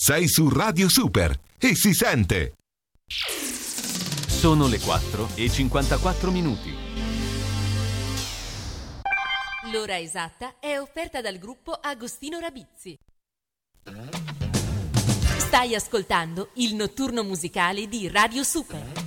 Sei su Radio Super e si sente. Sono le 4:54. L'ora esatta è offerta dal gruppo Agostino Rabizzi. Stai ascoltando il notturno musicale di Radio Super.